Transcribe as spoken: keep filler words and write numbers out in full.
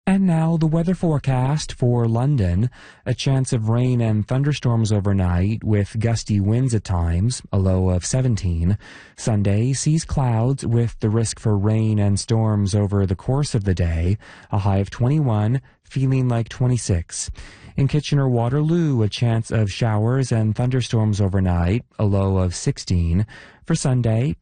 And now the weather forecast for London. A chance of rain and thunderstorms overnight with gusty winds at times, a low of seventeen. Sunday sees clouds with the risk for rain and storms over the course of the day, a high of twenty-one, feeling like twenty-six. In Kitchener-Waterloo, a chance of showers and thunderstorms overnight, a low of sixteen. For Sunday,